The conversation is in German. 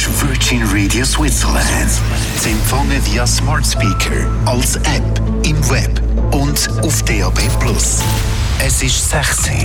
ist Virgin Radio Switzerland. Sie empfangen via Smart Speaker, als App, im Web und auf DAB+. Es ist 16.